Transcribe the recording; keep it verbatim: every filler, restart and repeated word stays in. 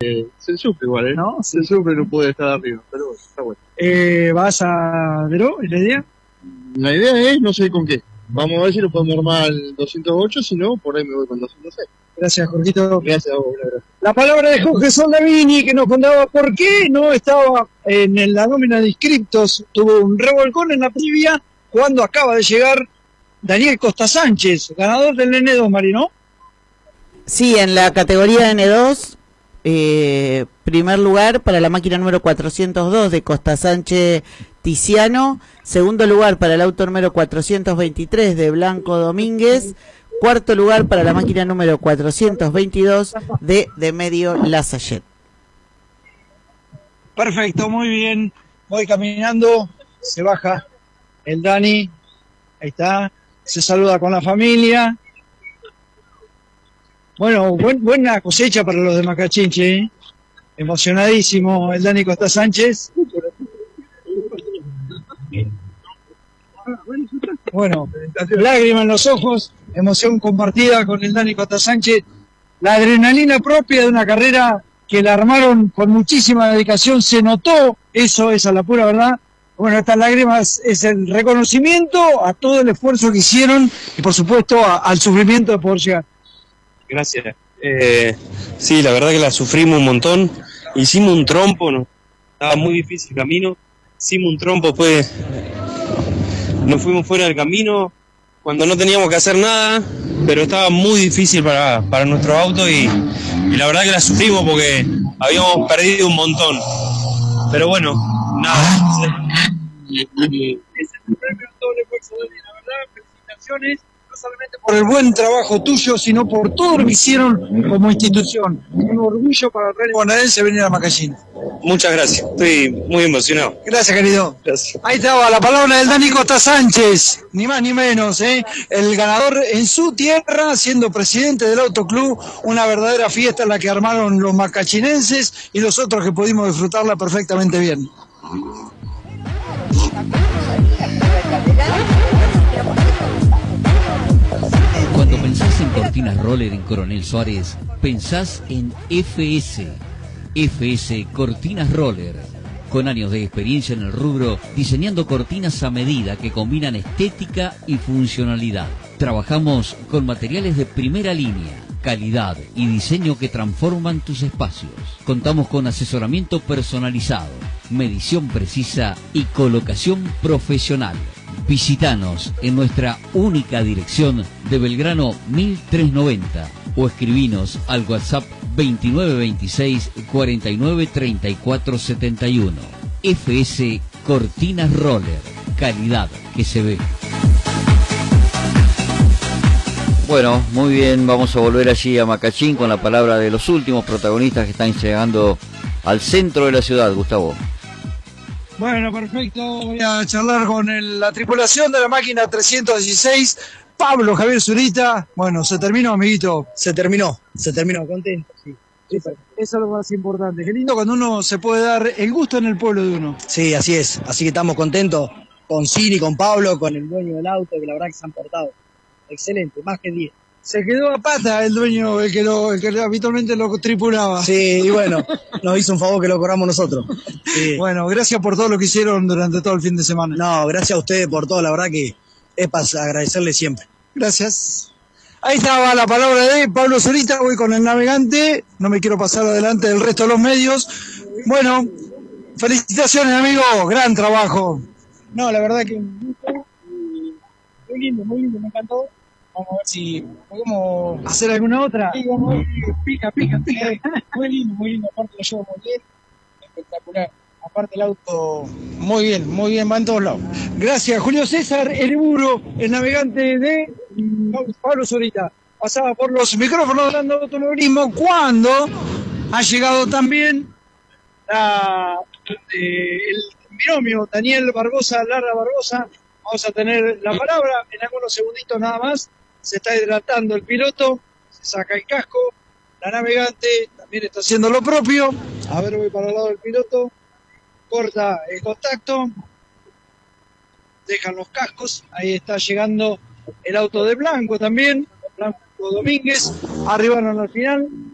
Se sufre igual, ¿eh? ¿No? Se sufre, no puede estar arriba, pero bueno, está bueno. Eh, ¿Vas a Veró? ¿Es la idea? La idea es, no sé con qué. Vamos a ver si lo podemos armar al doscientos ocho, si no, por ahí me voy con doscientos seis. Gracias, Jorgito. Gracias a vos, gracias. La palabra de Jorge Soldavini, que nos contaba por qué no estaba en la nómina de inscriptos. Tuvo un revolcón en la previa cuando acaba de llegar Daniel Costa Sánchez, ganador del N dos, Marino. Sí, en la categoría N dos, eh, primer lugar para la máquina número cuatrocientos dos de Costa Sánchez Tiziano, segundo lugar para el auto número cuatrocientos veintitrés de Blanco Domínguez, cuarto lugar para la máquina número cuatrocientos veintidós de Demedio Lasayet. Perfecto, muy bien. Voy caminando, se baja el Dani, ahí está, se saluda con la familia. Bueno, buen, buena cosecha para los de Macachinche, ¿eh? Emocionadísimo el Dani Costa Sánchez. Bueno, lágrimas en los ojos, emoción compartida con el Dani Costa Sánchez, la adrenalina propia de una carrera que la armaron con muchísima dedicación, se notó, eso es a la pura verdad. Bueno, estas lágrimas es el reconocimiento a todo el esfuerzo que hicieron y por supuesto a, al sufrimiento de poder llegar. Gracias. Eh, sí, la verdad que la sufrimos un montón. Hicimos un trompo, ¿no? Estaba muy difícil el camino. Hicimos un trompo, pues nos fuimos fuera del camino cuando no teníamos que hacer nada, pero estaba muy difícil para, para nuestro auto y, y la verdad que la sufrimos porque habíamos perdido un montón. Pero bueno, nada. Es el premio doble fuerza, Dani, la verdad, felicitaciones. No solamente por el buen trabajo tuyo, sino por todo lo que hicieron como institución. Un orgullo para el Rally Bonaerense venir a Macallín. Muchas gracias, estoy muy emocionado. Gracias, querido. Gracias. Ahí estaba la palabra del Dani Costa Sánchez, ni más ni menos, ¿eh? El ganador en su tierra, siendo presidente del Autoclub, una verdadera fiesta en la que armaron los macachinenses y los otros que pudimos disfrutarla perfectamente bien. Cuando pensás en cortinas roller en Coronel Suárez, pensás en F S. F S Cortinas Roller. Con años de experiencia en el rubro, diseñando cortinas a medida que combinan estética y funcionalidad. Trabajamos con materiales de primera línea, calidad y diseño que transforman tus espacios. Contamos con asesoramiento personalizado, medición precisa y colocación profesional. Visítanos en nuestra única dirección de Belgrano mil trescientos noventa o escribinos al WhatsApp veintinueve veintiséis cuarenta y nueve treinta y cuatro setenta y uno. F S Cortinas Roller, calidad que se ve. Bueno, muy bien, vamos a volver allí a Macachín con la palabra de los últimos protagonistas que están llegando al centro de la ciudad, Gustavo. Bueno, perfecto. Voy a charlar con el, la tripulación de la máquina trescientos dieciséis. Pablo Javier Zurita. Bueno, se terminó, amiguito. Se terminó, se terminó, contento. Sí. Eso, eso es lo más importante. Qué lindo cuando uno se puede dar el gusto en el pueblo de uno. Sí, así es. Así que estamos contentos con Cini, con Pablo, con el dueño del auto, que la verdad que se han portado. Excelente, más que diez. Se quedó a pata el dueño, el que, lo, el que habitualmente lo tripulaba. Sí, y bueno, nos hizo un favor que lo cobramos nosotros. Sí. Bueno, gracias por todo lo que hicieron durante todo el fin de semana. No, gracias a ustedes por todo, la verdad que es para agradecerle siempre. Gracias. Ahí estaba la palabra de Pablo Zurita, voy con el navegante, no me quiero pasar adelante del resto de los medios. Bueno, felicitaciones, amigo, gran trabajo. No, la verdad que muy lindo, muy lindo, me encantó. Vamos a ver si podemos hacer alguna otra. Sí, vamos a ver, pica, pica, pica. Muy lindo, muy lindo. Aparte lo llevo muy bien, espectacular. Aparte el auto, muy bien, muy bien, va en todos lados. Gracias, Julio César Ereburo, el navegante de Pablo Zurita. Pasaba por los micrófonos de automovilismo cuando ha llegado también la, eh, el binomio Daniel Barbosa, Lara Barbosa. Vamos a tener la palabra en algunos segunditos nada más. Se está hidratando el piloto, se saca el casco, la navegante también está haciendo lo propio. A ver, voy para el lado del piloto, corta el contacto, dejan los cascos, ahí está llegando el auto de Blanco también, Blanco Domínguez, arribaron al final,